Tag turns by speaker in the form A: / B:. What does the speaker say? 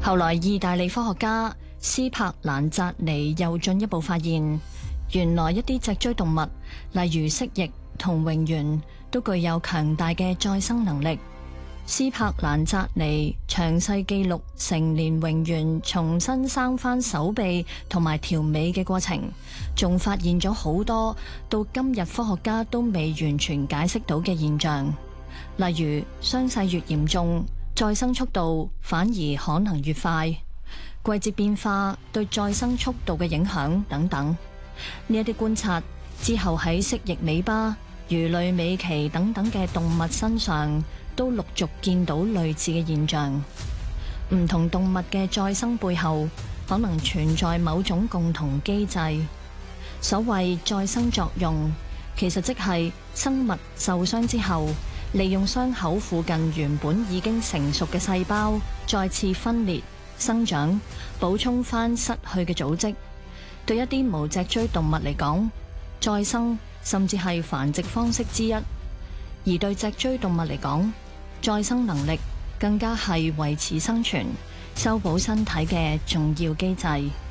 A: 後來，意大利科學家斯柏蘭扎尼又進一步發現，原來一啲脊椎動物，例如蜥蜴同蠑螈，都具有強大嘅再生能力。斯柏蘭扎尼詳細記錄成年蠑螈重新生返手臂同埋條尾嘅過程，仲發現咗好多到今日科學家都未完全解釋到嘅現象，例如傷勢越嚴重，再生速度反而可能越快，季節變化對再生速度嘅影響等等。呢一啲觀察之後喺蜥蜴尾巴、魚類尾鰭等等嘅動物身上都陸續見到類似嘅現象。唔同動物嘅再生背後可能存在某種共同機制。所謂再生作用，其實即係生物受傷之後，利用傷口附近原本已經成熟嘅細胞再次分裂、生長，補充返失去嘅組織。對一啲無脊椎動物嚟講，再生甚至係繁殖方式之一；而對脊椎動物嚟講，再生能力更加係維持生存、修補身體嘅重要機制。